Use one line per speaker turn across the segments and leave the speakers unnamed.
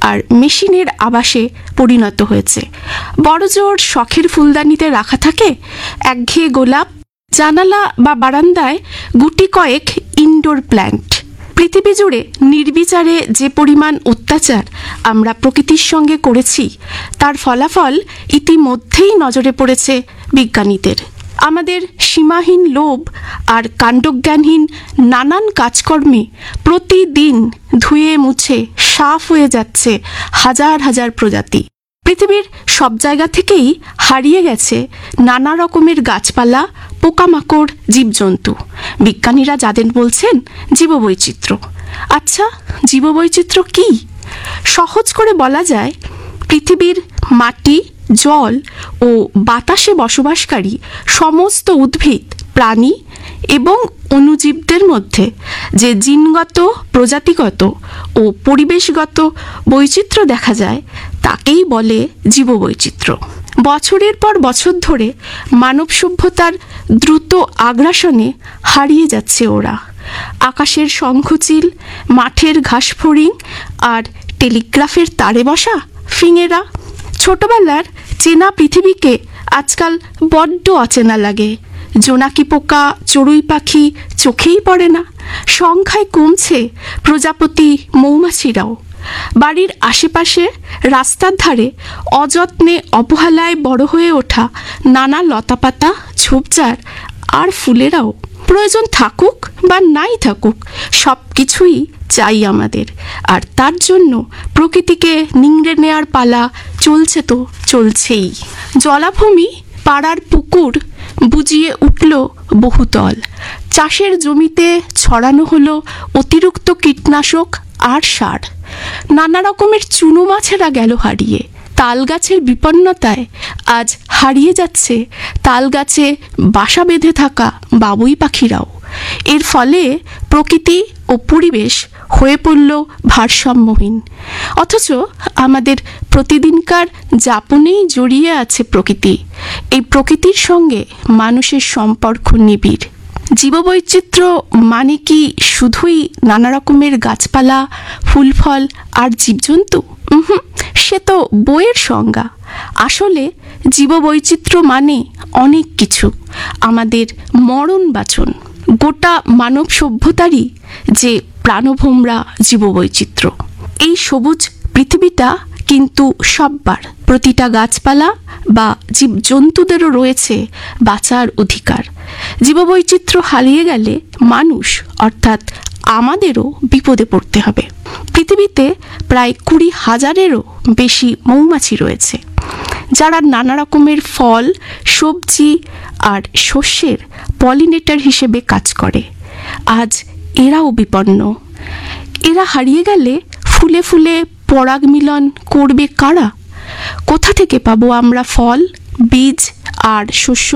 আর মেশিনের আবাসে পরিণত হয়েছে। বড়জোর শখের ফুলদানিতে রাখা থাকে একঘেয়ে গোলাপ, জানালা বা বারান্দায় গুটি কয়েক ইনডোর প্ল্যান্ট। পৃথিবী জুড়ে নির্বিচারে যে পরিমাণ অত্যাচার আমরা প্রকৃতির সঙ্গে করেছি তার ফলাফল ইতিমধ্যেই নজরে পড়েছে বিজ্ঞানীদের। আমাদের সীমাহীন লোভ আর কাণ্ডজ্ঞানহীন নানান কাজকর্মে প্রতিদিন ধুয়ে মুছে সাফ হয়ে যাচ্ছে হাজার হাজার প্রজাতি। পৃথিবীর সব জায়গা থেকেই হারিয়ে গেছে নানা রকমের গাছপালা, পোকামাকড়, জীবজন্তু। বিজ্ঞানীরা যাদের বলছেন জীববৈচিত্র্য। আচ্ছা, জীববৈচিত্র্য কি? সহজ করে বলা যায়, পৃথিবীর মাটি, জল ও বাতাসে বসবাসকারী সমস্ত উদ্ভিদ, প্রাণী এবং অণুজীবদের মধ্যে যে জিনগত, প্রজাতিগত ও পরিবেশগত বৈচিত্র্য দেখা যায় তাকেই বলে জীববৈচিত্র্য। বছরের পর বছর ধরে মানব সভ্যতার দ্রুত আগ্রাসনে হারিয়ে যাচ্ছে ওরা। আকাশের শঙ্খচিল, মাঠের ঘাসফড়িং আর টেলিগ্রাফের তারে বসা ফিঙেরা। ছোটবেলার চেনা পৃথিবীকে আজকাল বড্ড অচেনা লাগে। জোনাকি পোকা, চড়ুই পাখি চোখেই পড়ে না। সংখ্যায় কমছে প্রজাপতি, মৌমাছিরাও। বাড়ির আশেপাশে, রাস্তার ধারে অযত্নে অবহেলায় বড় হয়ে ওঠা নানা লতাপাতা, ঝোপঝাড় আর ফুলেরাও প্রয়োজন থাকুক বা নাই থাকুক, সব কিছুই চাই আমাদের। আর তার জন্য প্রকৃতিকে নিংড়ে নেয়ার পালা চলছে তো চলছেই। জলাভূমি, পাড়ার পুকুর বুজিয়ে উঠল বহুতল। চাষের জমিতে ছড়ানো হলো অতিরিক্ত কীটনাশক আর সার। নানা রকমের চুনো মাছেরা গেল হারিয়ে। তাল গাছের বিপন্নতায় আজ হারিয়ে যাচ্ছে তাল গাছে বাসা বেঁধে থাকা বাবুই পাখিরাও। এর ফলে প্রকৃতি ও পরিবেশ হয়ে পড়ল ভারসাম্যহীন। অথচ আমাদের প্রতিদিনকার যাপনেই জড়িয়ে আছে প্রকৃতি। এই প্রকৃতির সঙ্গে মানুষের সম্পর্ক নিবিড়। জীববৈচিত্র্য মানে কি শুধুই নানা রকমের গাছপালা, ফুল ফল আর জীবজন্তু? সে তো বইয়ের সংজ্ঞা। আসলে জীববৈচিত্র্য মানে অনেক কিছু। আমাদের মরণ বাঁচন, গোটা মানব সভ্যতারই যে প্রাণভোমরা জীববৈচিত্র্য। এই সবুজ পৃথিবীটা কিন্তু সব্বার। প্রতিটা গাছপালা বা জীবজন্তুদেরও রয়েছে বাঁচার অধিকার। জীববৈচিত্র্য হারিয়ে গেলে মানুষ অর্থাৎ আমাদেরও বিপদে পড়তে হবে। পৃথিবীতে প্রায় 20,000-এরও বেশি মৌমাছি রয়েছে, যারা নানা রকমের ফল, সবজি আর শস্যের পলিনেটর হিসেবে কাজ করে। আজ এরাও বিপন্ন। এরা হারিয়ে গেলে ফুলে ফুলে পরাগ মিলন করবে কারা? কোথা থেকে পাবো আমরা ফল, বীজ আর শস্য?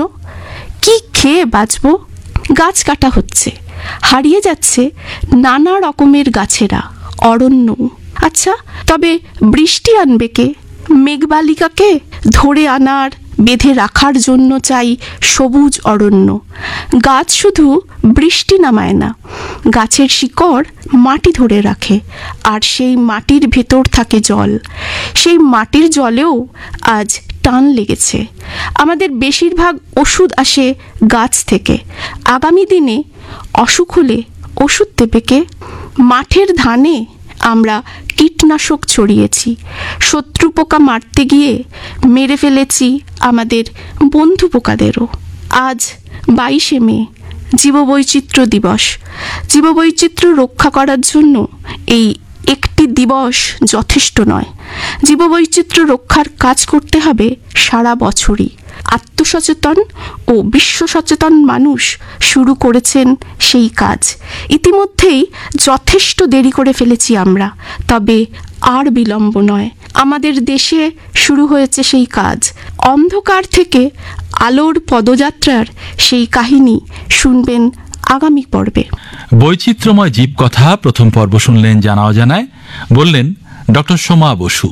কি খেয়ে বাঁচব? গাছ কাটা হচ্ছে, হারিয়ে যাচ্ছে নানা রকমের গাছেরা, অরণ্য। আচ্ছা, তবে বৃষ্টি আনবে কে? মেঘবালিকাকে ধরে আনার, বেঁধে রাখার জন্য চাই সবুজ অরণ্য। গাছ শুধু বৃষ্টি নামায় না, গাছের শিকড় মাটি ধরে রাখে, আর সেই মাটির ভেতর থাকে জল। সেই মাটির জলেও আজ টান লেগেছে। আমাদের বেশিরভাগ ওষুধ আসে গাছ থেকে। আগামী দিনে অসুখ হলে ওষুধ দেবে কে? মাঠের ধানে আমরা কীটনাশক ছড়িয়েছি, শত্রু পোকা মারতে গিয়ে মেরে ফেলেছি আমাদের বন্ধু পোকাদেরও। আজ 22শে মে, জীববৈচিত্র্য দিবস। জীববৈচিত্র্য রক্ষা করার জন্য এই একটি দিবস যথেষ্ট নয়। জীববৈচিত্র্য রক্ষার কাজ করতে হবে সারা বছরই। আত্মসচেতন ও বিশ্ব সচেতন মানুষ শুরু করেছেন সেই কাজ। ইতিমধ্যেই যথেষ্ট দেরি করে ফেলেছি আমরা, তবে আর বিলম্ব নয়। আমাদের দেশে শুরু হয়েছে সেই কাজ। অন্ধকার থেকে আলোর পদযাত্রার সেই কাহিনী শুনবেন আগামী পর্বে।
বৈচিত্র্যময় জীবকথা প্রথম পর্ব শুনলেন জানা অজানায়, বললেন ডক্টর সোমা বসু।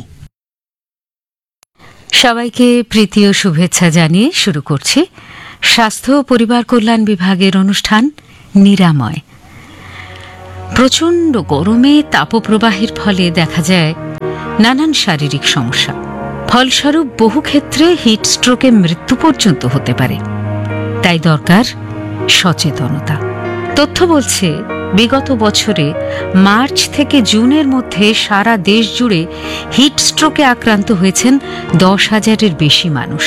সবাইকে প্রীতি ও শুভেচ্ছা জানিয়ে শুরু করছি স্বাস্থ্য ও পরিবার কল্যাণ বিভাগের অনুষ্ঠান নিরাময়। প্রচণ্ড গরমে তাপপ্রবাহের ফলে দেখা যায় নানান শারীরিক সমস্যা। ফলস্বরূপ বহু ক্ষেত্রে হিট স্ট্রোকে মৃত্যু পর্যন্ত হতে পারে। তাই দরকার সচেতনতা। তথ্য বলছে বিগত বছরে মার্চ থেকে জুনের মধ্যে সারা দেশ জুড়ে হিট স্ট্রোকে আক্রান্ত হয়েছেন 10,000-এর বেশি মানুষ।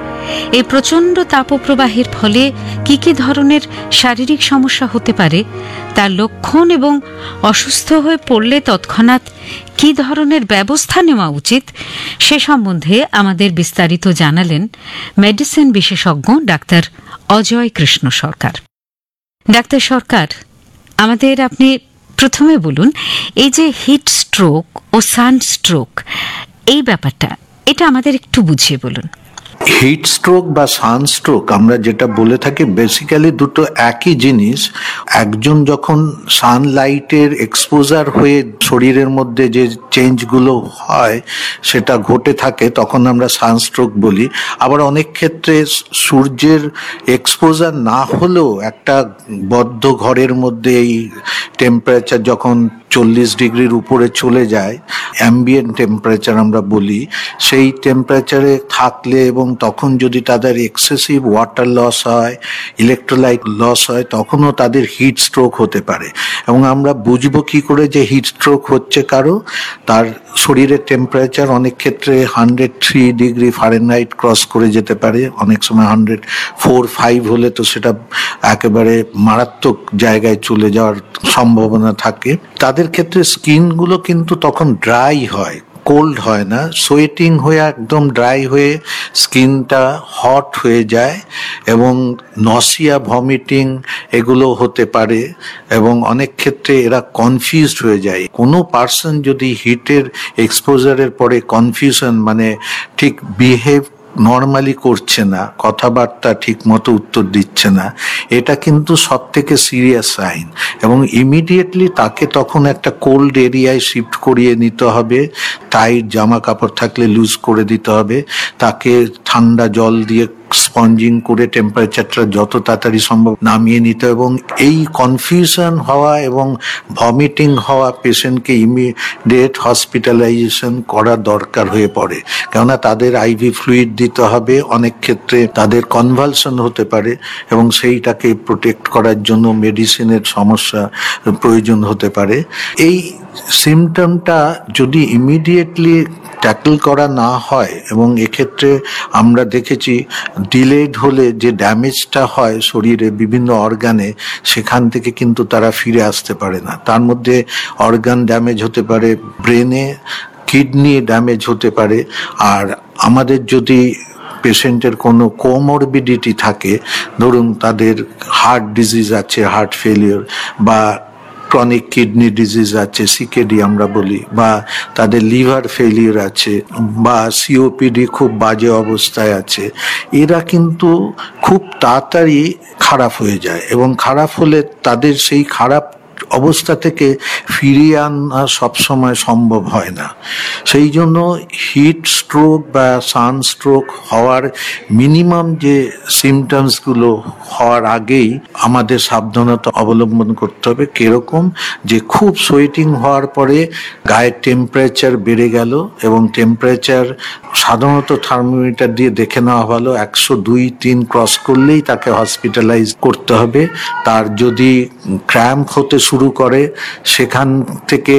এই প্রচণ্ড তাপপ্রবাহের ফলে কি কি ধরনের শারীরিক সমস্যা হতে পারে, তার লক্ষণ এবং অসুস্থ হয়ে পড়লে তৎক্ষণাৎ কি ধরনের ব্যবস্থা নেওয়া উচিত সে সম্বন্ধে আমাদের বিস্তারিত জানালেন মেডিসিন বিশেষজ্ঞ ডাক্তার অজয় কৃষ্ণ সরকার। ডাক্তার সরকার, আমাদের আপনি প্রথমে বলুন, এই যে হিট স্ট্রোক ও সানস্ট্রোক, এই ব্যাপারটা এটা আমাদের একটু বুঝিয়ে বলুন।
হিট স্ট্রোক বা সানস্ট্রোক আমরা যেটা বলে থাকি, বেসিক্যালি দুটো একই জিনিস। একজন যখন সানলাইটের এক্সপোজার হয়ে শরীরের মধ্যে যে চেঞ্জগুলো হয় সেটা ঘটে থাকে, তখন আমরা সানস্ট্রোক বলি। আবার অনেক ক্ষেত্রে সূর্যের এক্সপোজার না হলেও একটা বদ্ধ ঘরের মধ্যে এই টেম্পারেচার যখন 40 ডিগ্রির উপরে চলে যায়, অ্যাম্বিয়েন্ট টেম্পারেচার আমরা বলি, সেই টেম্পারেচারে থাকলে এবং তখন যদি তাদের এক্সেসিভ ওয়াটার লস হয়, ইলেকট্রোলাইট লস হয়, তখনও তাদের হিট স্ট্রোক হতে পারে। এবং আমরা বুঝবো কি করে যে হিট স্ট্রোক হচ্ছে কারো? তার শরীরের টেম্পারেচার অনেক ক্ষেত্রে 103 ডিগ্রি ফারেনহাইট ক্রস করে যেতে পারে, অনেক সময় 104-5 হলে তো সেটা একেবারে মারাত্মক জায়গায় চলে যাওয়ার সম্ভাবনা থাকে। তাদের ক্ষেত্রে স্কিনগুলো কিন্তু তখন ড্রাই হয়, কোল্ড হয় না, সোয়েটিং হয়ে একদম ড্রাই হয়ে স্কিনটা হট হয়ে যায় এবং নসিয়া, ভমিটিং এগুলো হতে পারে। এবং অনেক ক্ষেত্রে এরা কনফিউজড হয়ে যায়। কোনো পার্সন যদি হিটের এক্সপোজারের পরে কনফিউশন, মানে ঠিক বিহেভ নর্মালি করছে না, কথাবার্তা ঠিক মতো উত্তর দিচ্ছে না, এটা কিন্তু সব থেকে সিরিয়াস সাইন। এবং ইমিডিয়েটলি তাকে তখন একটা কোল্ড এরিয়ায় শিফট করিয়ে নিতে হবে, টাইট জামা কাপড় থাকলে লুজ করে দিতে হবে, তাকে ঠান্ডা জল দিয়ে স্পঞ্জিং করে টেম্পারেচারটা যত তাড়াতাড়ি সম্ভব নামিয়ে নিতে। এবং এই কনফিউশন হওয়া এবং ভমিটিং হওয়া পেশেন্টকে ইমিডিয়েট হসপিটালাইজেশন করা দরকার হয়ে পড়ে, কেননা তাদের আইভি ফ্লুইড দিতে হবে, অনেক ক্ষেত্রে তাদের কনভালশন হতে পারে এবং সেইটাকে প্রোটেক্ট করার জন্য মেডিসিনের সমস্যা প্রয়োজন হতে পারে। এই সিমটমটা যদি ইমিডিয়েটলি ট্যাকল করা না হয়, এবং এক্ষেত্রে আমরা দেখেছি ডিলেড হলে যে ড্যামেজটা হয় শরীরে বিভিন্ন অর্গানে, সেখান থেকে কিন্তু তারা ফিরে আসতে পারে না। তার মধ্যে অর্গান ড্যামেজ হতে পারে, ব্রেনে, কিডনি ড্যামেজ হতে পারে। আর আমাদের যদি পেশেন্টের কোনো কোমরবিডিটি থাকে, ধরুন তাদের হার্ট ডিজিজ আছে, হার্ট ফেলিওর, বা ক্রনিক কিডনি ডিজিজ আছে, সিকেডি আমরা বলি, বা তাদের লিভার ফেলিওর আছে, বা সিওপিডি খুব বাজে অবস্থায় আছে, এরা কিন্তু খুব তাড়াতাড়ি খারাপ হয়ে যায়। এবং খারাপ হলে তাদের সেই খারাপ অবস্থা থেকে ফিরিয়ে আনা সবসময় সম্ভব হয় না। সেই জন্য হিট স্ট্রোক বা সানস্ট্রোক হওয়ার মিনিমাম যে সিমটমসগুলো হওয়ার আগেই আমাদের সাবধানতা অবলম্বন করতে হবে। কিরকম? যে খুব সোয়েটিং হওয়ার পরে গায়ের টেম্পারেচার বেড়ে গেল, এবং টেম্পারেচার সাধারণত থার্মোমিটার দিয়ে দেখে নেওয়া ভালো, 102-3 ক্রস করলেই তাকে হসপিটালাইজ করতে হবে। তার যদি ক্র্যাম্প হতে শুরু করে, সেখান থেকে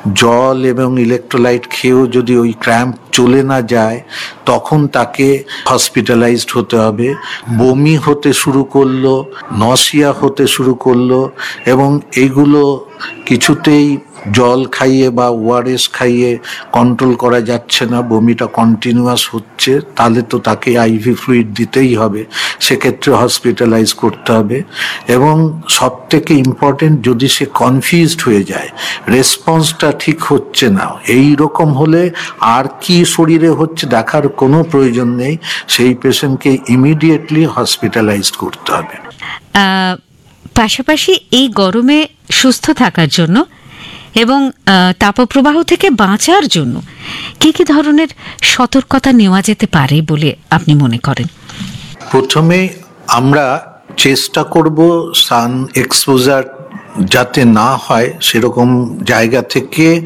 জল এবং ইলেকট্রোলাইট খেয়েও যদি ওই ক্র্যাম্প চলে না যায়, তখন তাকে হসপিটালাইজড হতে হবে। বমি হতে শুরু করলো, নসিয়া হতে শুরু করলো, এবং এইগুলো কিছুতেই জল খাইয়ে বা ওআরএস খাইয়ে কন্ট্রোল করা যাচ্ছে না, বমিটা কন্টিনিউয়াস হচ্ছে, তাহলে তো তাকে আইভি ফ্লুইড দিতেই হবে, সেক্ষেত্রে হসপিটালাইজ করতে হবে। এবং সব থেকে ইম্পর্টেন্ট, যদি সে কনফিউজড হয়ে যায়, রেসপন্সটা ঠিক হচ্ছে না, এই রকম হলে আর কি শরীরে হচ্ছে দেখার কোনো প্রয়োজন নেই, সেই পেশেন্টকে ইমিডিয়েটলি হসপিটালাইজ করতে হবে।
পাশাপাশি এই গরমে সুস্থ থাকার জন্য এবং তাপপ্রবাহ থেকে বাঁচার জন্য কি কি ধরনের সতর্কতা নেওয়া যেতে পারে বলে আপনি মনে করেন?
প্রথমে আমরা চেষ্টা করব সান এক্সপোজার যাতে না হয় সেরকম জায়গা থেকে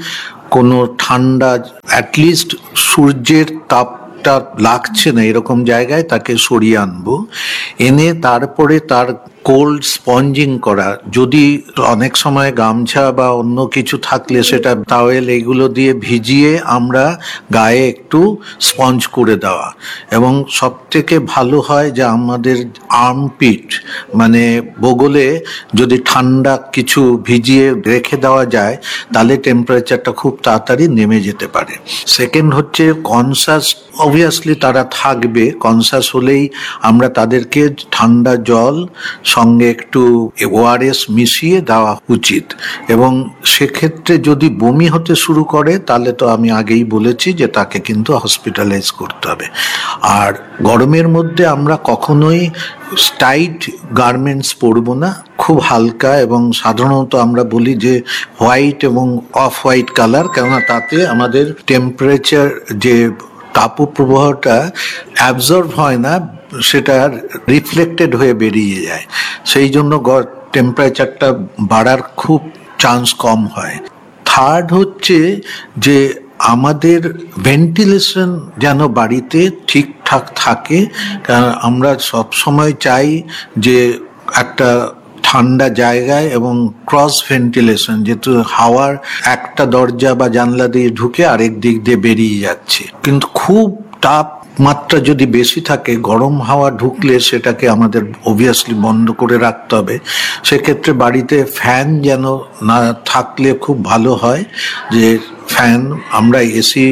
কোনো ঠান্ডা অ্যাটলিস্ট সূর্যের তাপটা লাগছে না এরকম জায়গায় তাকে সরিয়ে আনবো, এনে তারপরে তার কোল্ড স্পঞ্জিং করা, যদি অনেক সময় গামছা বা অন্য কিছু থাকলে সেটা টাওয়েল এগুলো দিয়ে ভিজিয়ে আমরা গায়ে একটু স্পঞ্জ করে দেওয়া। এবং সব থেকে ভালো হয় যে আমাদের আর্মপিট মানে বগলে যদি ঠান্ডা কিছু ভিজিয়ে রেখে দেওয়া যায় তাহলে টেম্পারেচারটা খুব তাড়াতাড়ি নেমে যেতে পারে। সেকেন্ড হচ্ছে কনসাস, অবভিয়াসলি তারা থাকবে, কনসাস হলেই আমরা তাদেরকে ঠান্ডা জল সঙ্গে একটু ওআরএস মিশিয়ে দেওয়া উচিত। এবং সেক্ষেত্রে যদি বমি হতে শুরু করে তাহলে তো আমি আগেই বলেছি যে তাকে কিন্তু হসপিটালাইজ করতে হবে। আর গরমের মধ্যে আমরা কখনোই টাইট গার্মেন্টস পরবো না, খুব হালকা, এবং সাধারণত আমরা বলি যে হোয়াইট এবং অফ হোয়াইট কালার, কেননা তাতে আমাদের টেম্পারেচার যে তাপপ্রবাহটা অ্যাবজর্ব হয় না, সেটা রিফ্লেক্টেড হয়ে বেরিয়ে যায়, সেই জন্য টেম্পারেচারটা বাড়ার খুব চান্স কম হয়। থার্ড হচ্ছে যে আমাদের ভেন্টিলেশন যেন বাড়িতে ঠিকঠাক থাকে, কারণ আমরা সব সময় চাই যে একটা ঠান্ডা জায়গায় এবং ক্রস ভেন্টিলেশন, যেহেতু হাওয়ার একটা দরজা বা জানলা দিয়ে ঢুকে আরেক দিক দিয়ে বেরিয়ে যাচ্ছে। কিন্তু খুব তাপমাত্রা যদি বেশি থাকে, গরম হাওয়া ঢুকলে সেটাকে আমাদের অবভিয়াসলি বন্ধ করে রাখতে হবে। সেক্ষেত্রে বাড়িতে ফ্যান যেন না থাকলে খুব ভালো হয়, যে ফ্যান আমরা এসি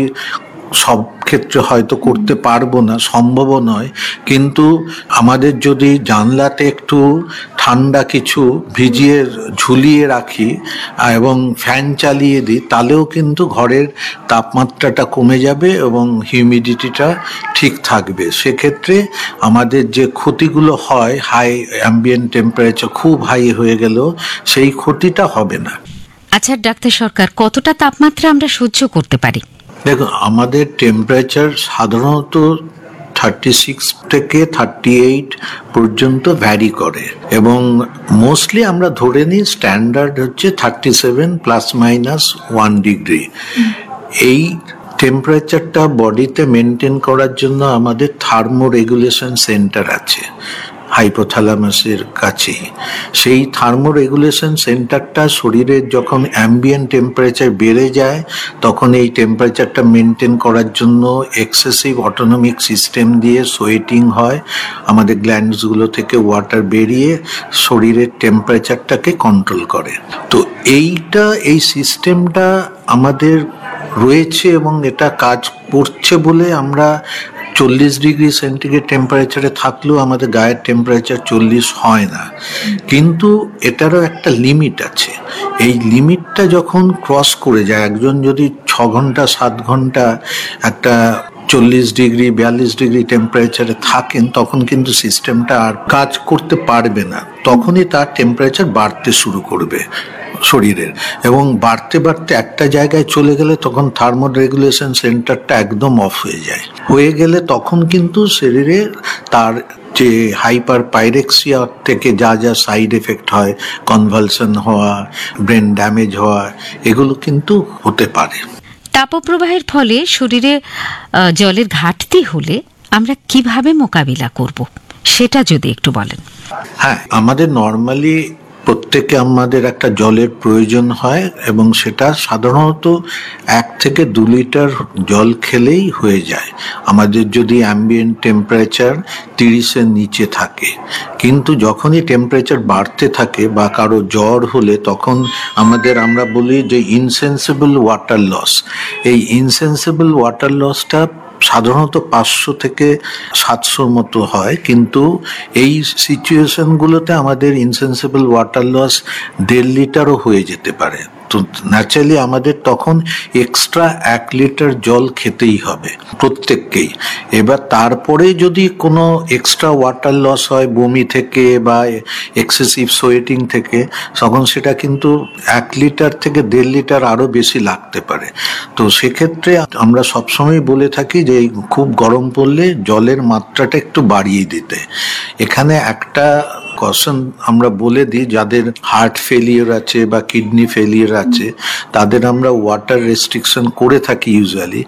সব ক্ষেত্রে হয়তো করতে পারবো না, সম্ভবও নয়, কিন্তু আমাদের যদি জানলাতে একটু ঠান্ডা কিছু ভিজিয়ে ঝুলিয়ে রাখি এবং ফ্যান চালিয়ে দিই, তাহলেও কিন্তু ঘরের তাপমাত্রাটা কমে যাবে এবং হিউমিডিটিটা ঠিক থাকবে। সেক্ষেত্রে আমাদের যে ক্ষতিগুলো হয়, হাই অ্যাম্বিয়েন্ট টেম্পারেচার খুব হাই হয়ে গেল, সেই ক্ষতিটা হবে না।
আচ্ছা ডাক্তার সরকার, কতটা তাপমাত্রা আমরা সহ্য করতে পারি?
দেখুন, আমাদের টেম্পারেচার সাধারণত 36 থেকে 38 পর্যন্ত ভ্যারি করে, এবং মোস্টলি আমরা ধরে নিই স্ট্যান্ডার্ড হচ্ছে 37 ±1 ডিগ্রি। এই টেম্পারেচারটা বডিতে মেনটেন করার জন্য আমাদের থার্মো রেগুলেশন সেন্টার আছে হাইপোথ্যালামাসের কাছেই। সেই থার্মো রেগুলেশন সেন্টারটা শরীরের যখন অ্যাম্বিয়েন্ট টেম্পারেচার বেড়ে যায়, তখন এই টেম্পারেচারটা মেনটেন করার জন্য এক্সেসিভ অটোনমিক সিস্টেম দিয়ে সোয়েটিং হয়, আমাদের গ্ল্যান্ডসগুলো থেকে ওয়াটার বেরিয়ে শরীরের টেম্পারেচারটাকে কন্ট্রোল করে। তো এই সিস্টেমটা আমাদের রয়েছে এবং এটা কাজ করছে বলে আমরা 40 ডিগ্রি সেন্টিগ্রেড টেম্পারেচারে থাকলেও আমাদের গায়ের টেম্পারেচার 40 হয় না। কিন্তু এটারও একটা লিমিট আছে। এই লিমিটটা যখন ক্রস করে যায়, একজন যদি 6 ঘন্টা 7 ঘন্টা একটা 40 ডিগ্রি 42 ডিগ্রি টেম্পারেচারে থাকেন, তখন কিন্তু সিস্টেমটা আর কাজ করতে পারবে না, তখনই তার টেম্পারেচার বাড়তে শুরু করবে শরীরের, এবং বাড়তে বাড়তে একটা জায়গায় চলে গেলে তখন থার্মো রেগুলেশন সেন্টারটা একদম অফ হয়ে গেলে তখন কিন্তু শরীরে তার যে হাইপার পাইরেক্সিয়া থেকে যা যা সাইড এফেক্ট হয়, কনভালশন হওয়া, ব্রেন ড্যামেজ হওয়া, এগুলো কিন্তু হতে পারে।
তাপপ্রবাহের ফলে শরীরে জলের ঘাটতি হলে আমরা কিভাবে মোকাবিলা করব সেটা যদি একটু বলেন।
হ্যাঁ, আমাদের নর্মালি প্রত্যেকে আমাদের একটা জলের প্রয়োজন হয়, এবং সেটা সাধারণত 1 থেকে 2 লিটার জল খেলেই হয়ে যায় আমাদের যদি অ্যাম্বিয়েন্ট টেম্পারেচার 30-এর নিচে থাকে। কিন্তু যখনই টেম্পারেচার বাড়তে থাকে বা কারো জ্বর হলে, তখন আমরা বলি যে ইনসেন্সিবল ওয়াটার লস। এই ইনসেন্সিবল ওয়াটার লসটা সাধারণত 500 থেকে 700 মতো হয়, কিন্তু এই সিচুয়েশনগুলোতে আমাদের ইনসেন্সিবল ওয়াটার লস 1.5 লিটারও হয়ে যেতে পারে। তো ন্যাচারালি আমাদের তখন এক্সট্রা 1 লিটার জল খেতেই হবে প্রত্যেককেই। এবার তারপরে যদি কোনো এক্সট্রা ওয়াটার লস হয় বমি থেকে বা এক্সেসিভ সোয়েটিং থেকে, তখন সেটা কিন্তু 1 লিটার থেকে 1.5 লিটার আরও বেশি লাগতে পারে। তো সেক্ষেত্রে আমরা সবসময় বলে থাকি যে খুব গরম পড়লে জলের মাত্রাটা একটু বাড়িয়ে দিতে। এখানে একটা কশন আমরা বলে দিই, যাদের হার্ট ফেলিয়ার আছে বা কিডনি ফেলিয়ার আছে তাদের আমরা ওয়াটার রেস্ট্রিকশন করে থাকি ইউজুয়ালি,